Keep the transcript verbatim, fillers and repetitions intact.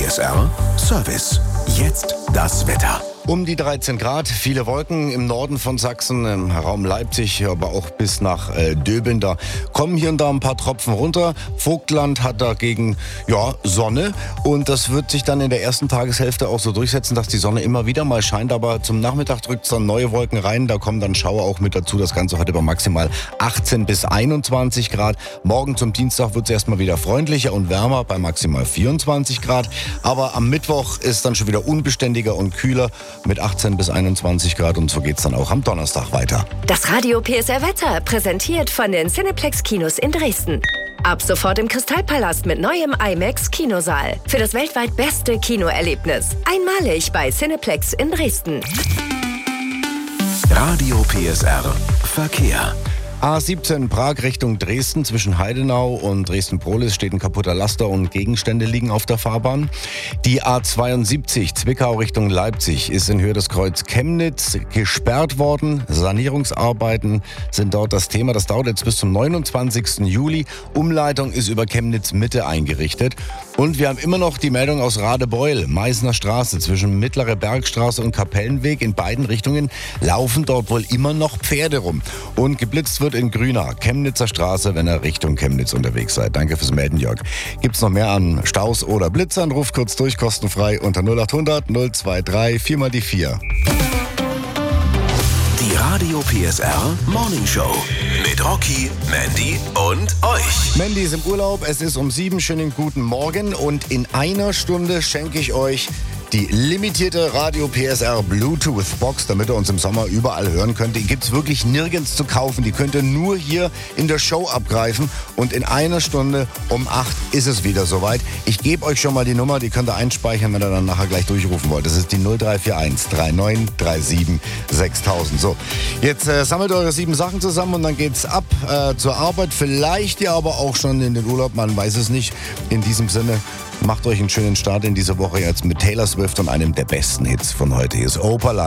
S R Service. Jetzt das Wetter. Um die dreizehn Grad, viele Wolken im Norden von Sachsen, im Raum Leipzig, aber auch bis nach äh, Döbeln. Da kommen hier und da ein paar Tropfen runter. Vogtland hat dagegen ja Sonne und das wird sich dann in der ersten Tageshälfte auch so durchsetzen, dass die Sonne immer wieder mal scheint. Aber zum Nachmittag drückt es dann neue Wolken rein. Da kommen dann Schauer auch mit dazu. Das Ganze heute bei maximal achtzehn bis einundzwanzig Grad. Morgen zum Dienstag wird es erstmal wieder freundlicher und wärmer bei maximal vierundzwanzig Grad. Aber am Mittwoch ist dann schon wieder unbeständiger und kühler mit achtzehn bis einundzwanzig Grad und so geht's dann auch am Donnerstag weiter. Das Radio P S R Wetter, präsentiert von den Cineplex Kinos in Dresden. Ab sofort im Kristallpalast mit neuem IMAX Kinosaal. Für das weltweit beste Kinoerlebnis. Einmalig bei Cineplex in Dresden. Radio P S R Verkehr. A siebzehn Prag Richtung Dresden, zwischen Heidenau und Dresden-Prohlis steht ein kaputter Laster und Gegenstände liegen auf der Fahrbahn. Die A zweiundsiebzig Zwickau Richtung Leipzig ist in Höhe des Kreuz Chemnitz gesperrt worden. Sanierungsarbeiten sind dort das Thema. Das dauert jetzt bis zum neunundzwanzigsten Juli. Umleitung ist über Chemnitz Mitte eingerichtet. Und wir haben immer noch die Meldung aus Radebeul, Meißner Straße, zwischen Mittlere Bergstraße und Kapellenweg. In beiden Richtungen laufen dort wohl immer noch Pferde rum. Und geblitzt wird in Grünau, Chemnitzer Straße, wenn ihr Richtung Chemnitz unterwegs seid. Danke fürs Melden, Jörg. Gibt's noch mehr an Staus oder Blitzern? Ruft kurz durch, kostenfrei unter null achthundert null zweiundzwanzig vier mal die vier. Die Radio P S R Morning Show mit Rocky, Mandy und euch. Mandy ist im Urlaub, es ist um sieben, schönen guten Morgen und in einer Stunde schenke ich euch die limitierte Radio P S R Bluetooth Box, damit ihr uns im Sommer überall hören könnt. Die gibt's wirklich nirgends zu kaufen. Die könnt ihr nur hier in der Show abgreifen. Und in einer Stunde um acht ist es wieder soweit. Ich gebe euch schon mal die Nummer, die könnt ihr einspeichern, wenn ihr dann nachher gleich durchrufen wollt. Das ist die null drei vier eins drei neun drei sieben sechstausend. So, jetzt äh, sammelt eure sieben Sachen zusammen und dann geht's ab äh, zur Arbeit. Vielleicht ja aber auch schon in den Urlaub, man weiß es nicht. In diesem Sinne, macht euch einen schönen Start in diese Woche jetzt mit Taylor Swift und einem der besten Hits von heute. Hier ist Opala.